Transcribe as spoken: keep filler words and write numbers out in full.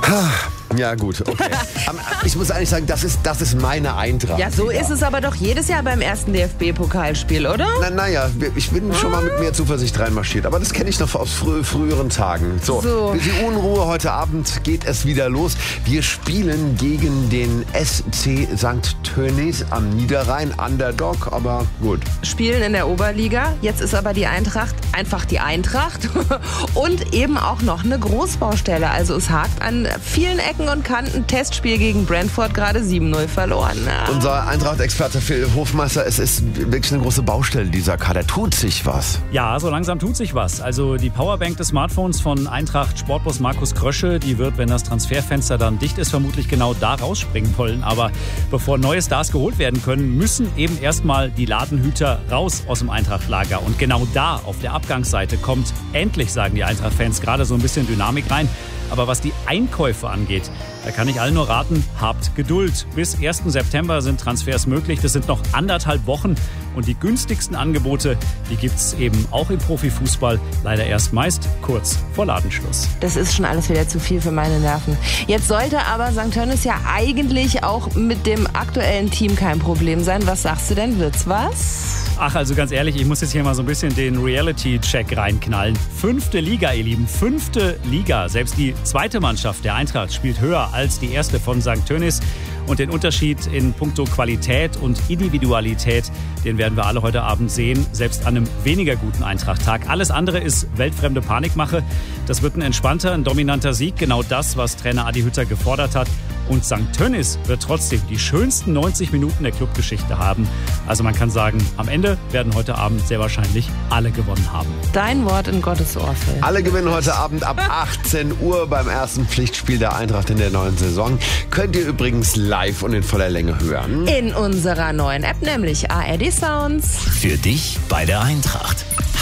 Ja gut, okay. Ich muss eigentlich sagen, das ist, das ist meine Eintracht. Ja, so wieder. ist es aber doch jedes Jahr beim ersten D F B-Pokalspiel, oder? Na, naja, ich bin schon mal mit mehr Zuversicht reinmarschiert, aber das kenne ich noch aus frü früheren Tagen. So, So. Die Unruhe heute Abend geht es wieder los. Wir spielen gegen den S C Sankt Tönnies am Niederrhein, Underdog, aber gut. Spielen in der Oberliga. Jetzt ist aber die Eintracht einfach die Eintracht und eben auch noch eine Großbaustelle. Also es hakt an vielen Ecken und Kanten. Testspiel gegen Brentford gerade sieben null verloren. Ja. Unser Eintracht-Experte Phil Hofmeister, es ist wirklich eine große Baustelle, dieser Kader. Tut sich was? Ja, so langsam tut sich was. Also die Powerbank des Smartphones von Eintracht Sportboss Markus Krösche, die wird, wenn das Transferfenster dann dicht ist, vermutlich genau da rausspringen wollen. Aber bevor neue Stars geholt werden können, müssen eben erstmal die Ladenhüter raus aus dem Eintracht-Lager. Und genau da, auf der Abgangsseite, kommt endlich, sagen die Eintracht-Fans, gerade so ein bisschen Dynamik rein. Aber was die Einkäufe angeht, da kann ich allen nur raten, habt Geduld. Bis ersten September sind Transfers möglich. Das sind noch anderthalb Wochen. Und die günstigsten Angebote, die gibt's eben auch im Profifußball. Leider erst meist kurz vor Ladenschluss. Das ist schon alles wieder zu viel für meine Nerven. Jetzt sollte aber Sankt Tönnies ja eigentlich auch mit dem aktuellen Team kein Problem sein. Was sagst du denn? Wird's was? Ach, also ganz ehrlich, ich muss jetzt hier mal so ein bisschen den Reality-Check reinknallen. Fünfte Liga, ihr Lieben, fünfte Liga. Selbst die zweite Mannschaft der Eintracht spielt höher als die erste von Sankt Tönnies. Und den Unterschied in puncto Qualität und Individualität, den werden wir alle heute Abend sehen, selbst an einem weniger guten Eintracht-Tag. Alles andere ist weltfremde Panikmache. Das wird ein entspannter, ein dominanter Sieg. Genau das, was Trainer Adi Hütter gefordert hat. Und Sankt Tönnies wird trotzdem die schönsten neunzig Minuten der Clubgeschichte haben. Also man kann sagen, am Ende werden heute Abend sehr wahrscheinlich alle gewonnen haben. Dein Wort in Gottes Ohr, Phil. Alle gewinnen heute Abend ab achtzehn Uhr beim ersten Pflichtspiel der Eintracht in der neuen Saison. Könnt ihr übrigens live und in voller Länge hören. In unserer neuen App, nämlich A R D Sounds. Für dich bei der Eintracht.